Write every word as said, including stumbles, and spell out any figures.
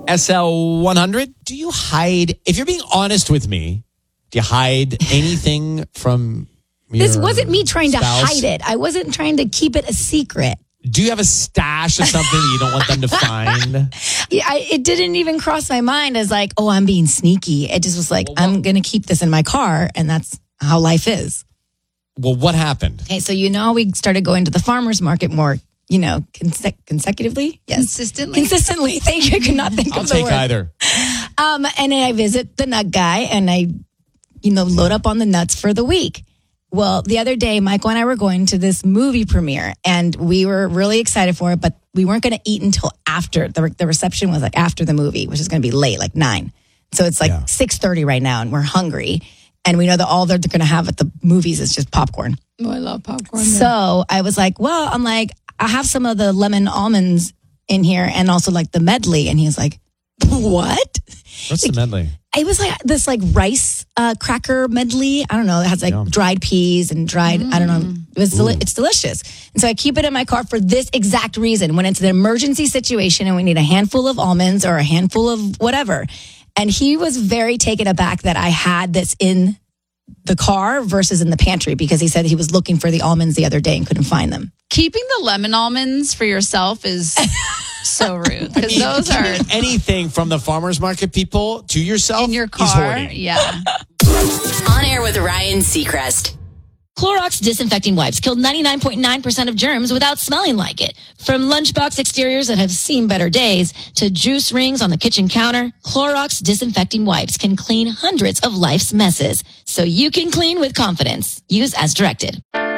S L one hundred. Do you hide, if you're being honest with me, do you hide anything from your This wasn't me trying spouse? to hide it. I wasn't trying to keep it a secret. Do you have a stash of something that you don't want them to find? Yeah, I, it didn't even cross my mind as like, oh, I'm being sneaky. It just was like, well, I'm going to keep this in my car. And that's how life is. Well, what happened? Okay, so you know we started going to the farmer's market more, you know, conse- consecutively? Yes. Consistently? Consistently. Thank you. I could not think I'll of the take word. either. Um, and then I visit the nut guy and I, you know, load up on the nuts for the week. Well, the other day, Michael and I were going to this movie premiere and we were really excited for it, but we weren't going to eat until after. The, the reception was like after the movie, which is going to be late, like nine. So it's like Yeah. six thirty right now and we're hungry. And we know that all they're going to have at the movies is just popcorn. Oh, I love popcorn. So I was like, well, I'm like, I have some of the lemon almonds in here and also like the medley. And he was like, what? What's the medley? It was like this like rice uh, cracker medley. I don't know. It has like Yum. dried peas and dried, I don't know. It was deli- it's delicious. And so I keep it in my car for this exact reason. When it's an emergency situation and we need a handful of almonds or a handful of whatever. And he was very taken aback that I had this in the car versus in the pantry because he said he was looking for the almonds the other day and couldn't find them. Keeping the lemon almonds for yourself is so rude because those are Keeping anything from the farmer's market people to yourself in your is car. hoarding. Yeah. On air with Ryan Seacrest. Clorox disinfecting wipes kill ninety-nine point nine percent of germs without smelling like it. From lunchbox exteriors that have seen better days to juice rings on the kitchen counter, Clorox disinfecting wipes can clean hundreds of life's messes so you can clean with confidence. Use as directed.